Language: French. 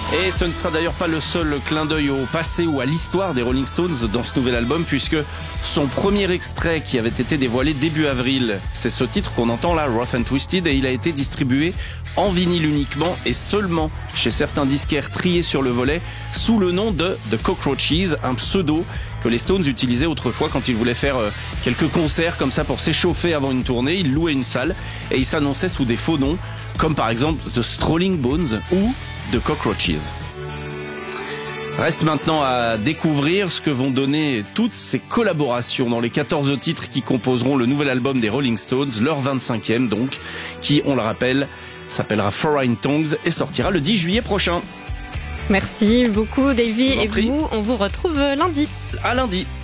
Et ce ne sera d'ailleurs pas le seul clin d'œil au passé ou à l'histoire des Rolling Stones dans ce nouvel album, puisque son premier extrait qui avait été dévoilé début avril, c'est ce titre qu'on entend là, Rough and Twisted, et il a été distribué en vinyle uniquement et seulement chez certains disquaires triés sur le volet sous le nom de The Cockroaches, un pseudo que les Stones utilisaient autrefois quand ils voulaient faire quelques concerts comme ça pour s'échauffer avant une tournée. Ils louaient une salle et ils s'annonçaient sous des faux noms comme par exemple The Strolling Bones ou The Cockroaches. Reste maintenant à découvrir ce que vont donner toutes ces collaborations dans les 14 titres qui composeront le nouvel album des Rolling Stones, leur 25e donc, qui, on le rappelle, s'appellera Foreign Tongues et sortira le 10 juillet prochain. Merci beaucoup Davy, et vous, on vous retrouve lundi. À lundi.